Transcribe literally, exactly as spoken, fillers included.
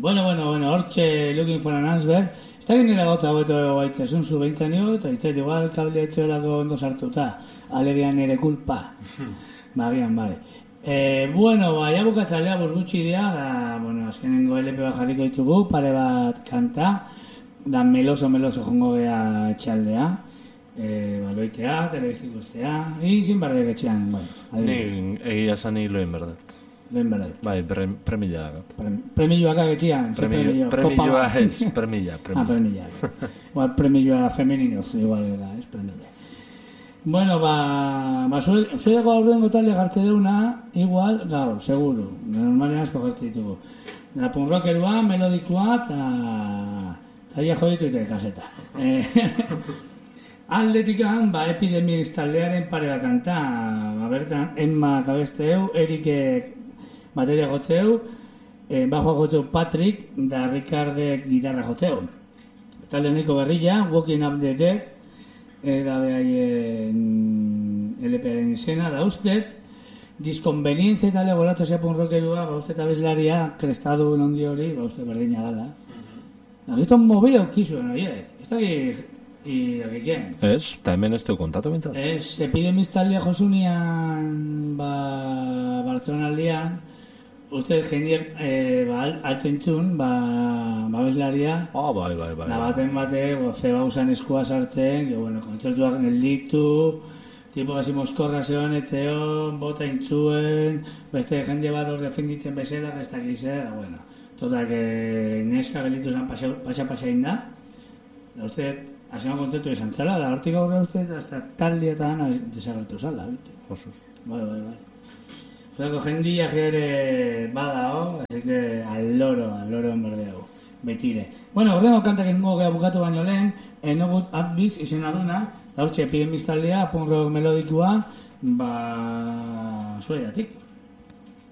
Bueno, bueno, bueno, hortxe Looking for an Answer. Ez da genera gauza hobeto baitzazun zu behintzan nio, eta itzait igual kable etxoelako ondo sartuta. Alegian ere kulpa. Bagian, bai. Eh, bueno, ba, ja bukatzalea bos gutxi dira, da, bueno, azkenengo L P bat jarriko ditugu, pare bat kanta, da meloso, meloso jongo gea etxaldea, eh, baloitea, telebiztik ustea, izin bardek etxean, bai. Ni egia zani loen berdet. Lehen berdek. Bai, premilla. Premilloak agetxian, ze premillo. Premilloa ez, premilla. Ah, premilla. Igual premilloa femeninoz, igual da, ez premilla. Bueno, ba, ba zuedeko aurrengo talde jarte deuna, igual, gaur, seguru. Normalean asko jarte ditugu. Da punrockerua, melodikoa, eta taia joditu ite kaseta. Aldetikan, ba, Epidemics taldearen pare bat kanta, ba, bertan, Emma kabesteu, Erikek bateria jotzeu, eh, bajoa jotzeu Patrick, da Ricardek gitarra jotzeu. Talde niko berrilla, Walking Up the Dead, da behaien L P-aren izena, da ustet, diskonvenienze eta legoratza zeapun rockerua, ba ustet abeslaria, krestadu nondi hori, ba ustet berdina dala. Da, esto movido kizuen, oiek, ez da y a quién? Ez, eta hemen ez teo kontatu bintzat. Ez, Epidemics taldea josunian, ba, Bartzelonaldian, uste jendiek e, ba, altzen txun, ba, babeslaria. Ah, bai, bai, bai. Da baten bate, zeba usan eskua sartzen, que, bueno, kontzertuak gelditu, tipo gasi moskorra zeon, etxeon, bota intzuen, beste jende bat hor defenditzen bezala, ez dakiz, eh, bueno. Tota, que neska gelditu zen pasa-pasain da, da uste, hasean kontzertu izan txala, da hortik aurre uste, hasta taldia eta gana desagertu zala, bitu. Josuz. Bai, bai, bai. Zerako jendia ere bada, oh? Así que al loro, al loro en berdeo, betire. Bueno, horrengo kantak ingo gea bukatu baino lehen, Enogut Adbiz izena duna, da hortxe Epidemics taldea, punk rock melodikoa, ba, zuedatik.